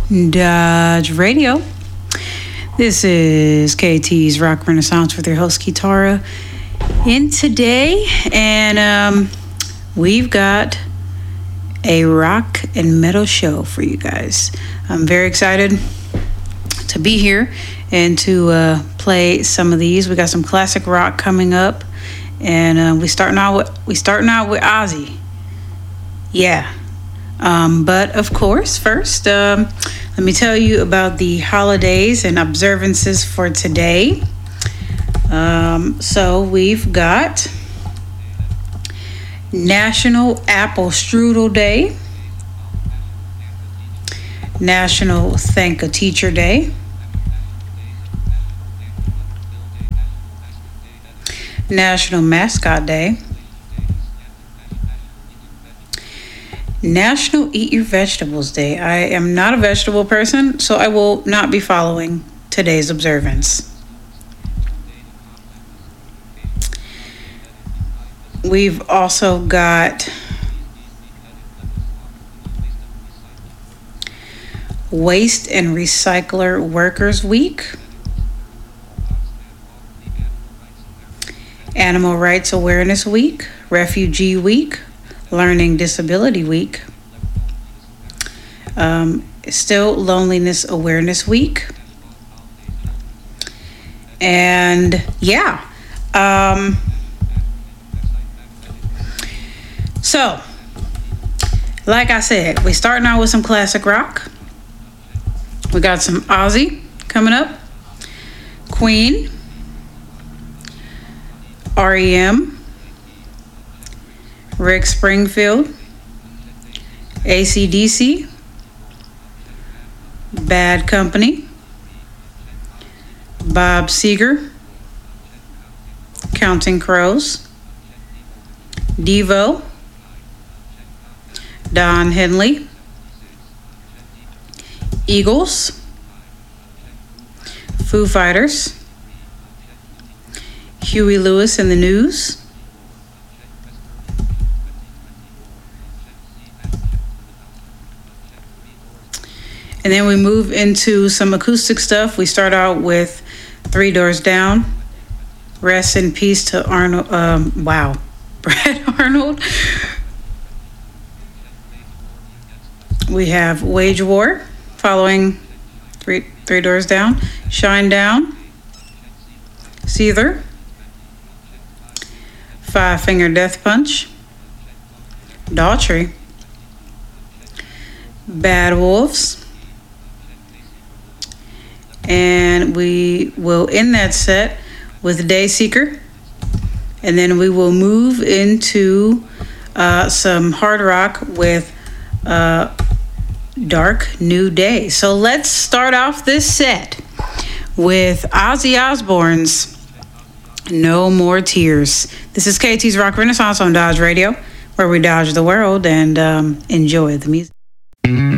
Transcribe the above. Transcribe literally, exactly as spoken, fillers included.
Dodge Radio. This is K T's Rock Renaissance with your host Kitara in today, and um, we've got a rock and metal show for you guys. I'm very excited to be here and to uh, play some of these. We got some classic rock coming up, and uh, we starting out with we starting out with Ozzy. Yeah. Um, but of course, first, um, let me tell you about the holidays and observances for today. Um, so we've got National Apple Strudel Day, National Thank a Teacher Day, National Mascot Day, National Eat Your Vegetables Day. I am not a vegetable person, so I will not be following today's observance. We've also got Waste and Recycler Workers Week, Animal Rights Awareness Week, Refugee Week, Learning Disability Week, um, still Loneliness Awareness Week, and yeah, um, so like I said, we starting out with some classic rock. We got some Ozzy coming up, Queen, R E M, Rick Springfield, A C D C, Bad Company, Bob Seger, Counting Crows, Devo, Don Henley, Eagles, Foo Fighters, Huey Lewis and the News, and then we move into some acoustic stuff. We start out with Three Doors Down. Rest in peace to Arnold. Um, wow. Brad Arnold. We have Wage War following Three, Three Doors Down. Shine Down. Seether. Five Finger Death Punch. Daughtry. Bad Wolves. And we will end that set with Dayseeker. And then we will move into uh, some hard rock with uh, Dark New Day. So let's start off this set with Ozzy Osbourne's No More Tears. This is K T's Rock Renaissance on Dodge Radio, where we dodge the world and um, enjoy the music.